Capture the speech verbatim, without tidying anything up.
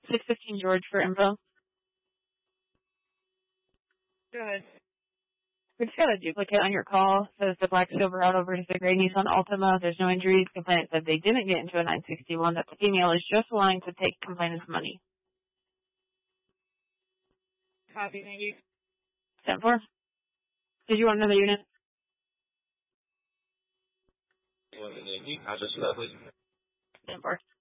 six fifteen George for info. Go ahead. We just got a duplicate on your call. Says the black Silverado versus the gray Nissan Altima. There's no injuries. Complainant said they didn't get into a nine sixty-one. That the female is just willing to take complainant's money. Copy, thank you. ten four. Did you want another unit? I'll just lovely. ten four.